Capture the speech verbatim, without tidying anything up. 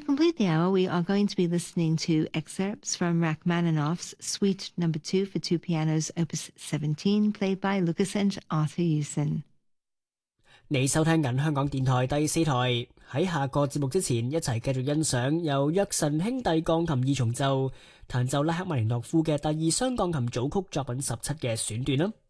complete the hour, we are going to be listening to excerpts from Rachmaninoff's Suite Number Two for two pianos, Opus seventeen, played by Lucas and Arthur Hewson。 你收聽緊香港電台第四台，喺下個節目之前，一齊繼續欣賞由約神兄弟鋼琴二重奏彈奏拉赫曼尼諾夫嘅第二雙鋼琴組曲作品十七嘅選段啦。